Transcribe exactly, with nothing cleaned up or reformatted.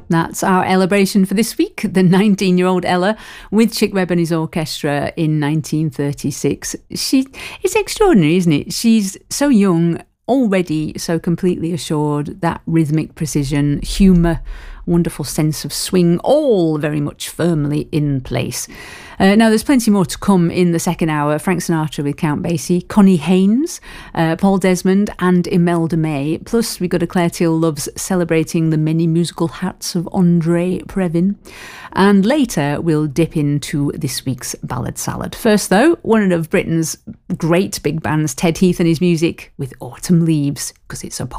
That's our Ellabration for this week, the nineteen-year-old Ella with Chick Webb and his orchestra in nineteen thirty-six. She, it's extraordinary, isn't it? She's so young, already so completely assured, that rhythmic precision, humour, wonderful sense of swing, all very much firmly in place. Uh, now, there's plenty more to come in the second hour. Frank Sinatra with Count Basie, Connie Haynes, uh, Paul Desmond and Imelda May. Plus, we've got a Claire Teal Loves celebrating the many musical hats of Andre Previn. And later, we'll dip into this week's Ballad Salad. First, though, one of Britain's great big bands, Ted Heath and his music with Autumn Leaves, because it's a